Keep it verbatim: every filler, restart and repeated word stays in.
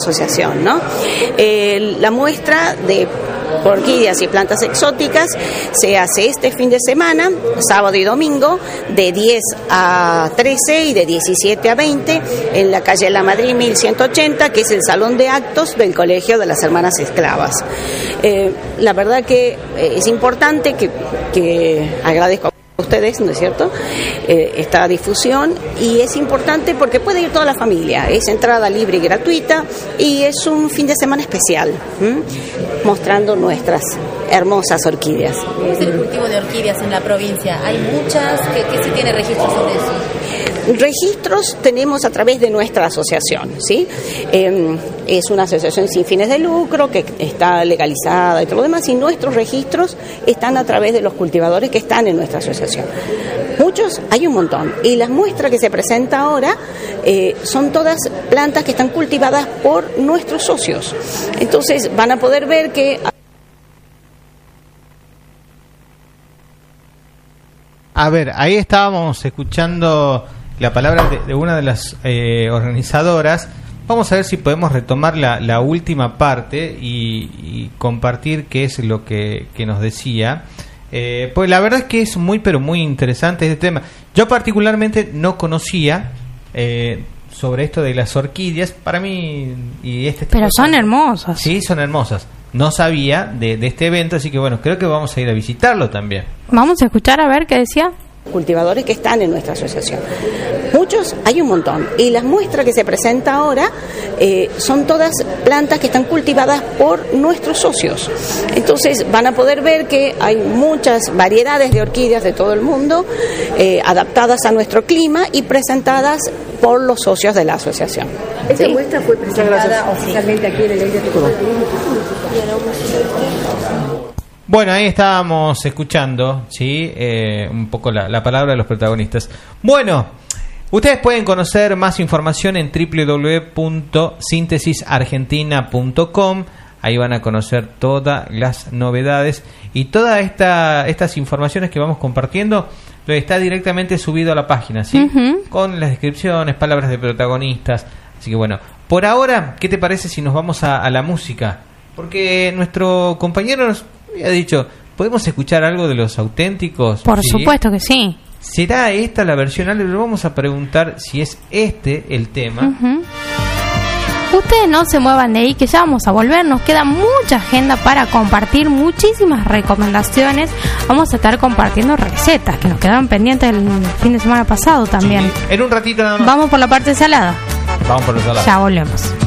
asociación, ¿no? Eh, la muestra de orquídeas y plantas exóticas se hace este fin de semana, sábado y domingo, de diez a trece y de diecisiete a veinte, en la calle La Madrid mil ciento ochenta, que es el salón de actos del Colegio de las Hermanas Esclavas. Eh, la verdad que eh, es importante que, que agradezco a ustedes, ¿no es cierto?, eh, esta difusión, y es importante porque puede ir toda la familia, es entrada libre y gratuita, y es un fin de semana especial, ¿m? mostrando nuestras hermosas orquídeas. ¿Cómo es el cultivo de orquídeas en la provincia? ¿Hay muchas? ¿Qué, qué se tiene registro sobre eso? Registros tenemos a través de nuestra asociación, ¿sí? Eh, es una asociación sin fines de lucro que está legalizada y todo lo demás, y nuestros registros están a través de los cultivadores que están en nuestra asociación. Muchos, hay un montón, y las muestras que se presenta ahora eh, son todas plantas que están cultivadas por nuestros socios. Entonces van a poder ver que... A ver, ahí estábamos escuchando la palabra de, de una de las eh, organizadoras. Vamos a ver si podemos retomar la, la última parte y, y compartir qué es lo que, que nos decía. Eh, pues la verdad es que es muy, pero muy interesante este tema. Yo particularmente no conocía eh, sobre esto de las orquídeas. Para mí, y este pero son de... hermosas. Sí, son hermosas. No sabía de, de este evento, así que bueno, creo que vamos a ir a visitarlo también. Vamos a escuchar a ver qué decía. Cultivadores que están en nuestra asociación. Muchos, hay un montón, y las muestras que se presenta ahora eh, son todas plantas que están cultivadas por nuestros socios. Entonces van a poder ver que hay muchas variedades de orquídeas de todo el mundo eh, adaptadas a nuestro clima y presentadas por los socios de la asociación. Esta ¿Sí? muestra fue presentada oficialmente aquí en el Aire Tucumán. Bueno, ahí estábamos escuchando, sí, eh, un poco la, la palabra de los protagonistas. Bueno, ustedes pueden conocer más información en doble u doble u doble u punto síntesis argentina punto com. Ahí van a conocer todas las novedades y todas esta, estas informaciones que vamos compartiendo. Está directamente subido a la página, ¿sí? Uh-huh. Con las descripciones, palabras de protagonistas. Así que bueno, por ahora, ¿qué te parece si nos vamos a, a la música? Porque nuestro compañero nos había dicho, ¿podemos escuchar algo de Los Auténticos? Por ¿Sí? supuesto que sí. ¿Será esta la versión? Le vamos a preguntar si es este el tema. Uh-huh. Ustedes no se muevan de ahí, que ya vamos a volver. Nos queda mucha agenda para compartir, muchísimas recomendaciones. Vamos a estar compartiendo recetas que nos quedaron pendientes el fin de semana pasado también. Sí, en un ratito nada más. Vamos por la parte salada. Vamos por la salada. Ya volvemos.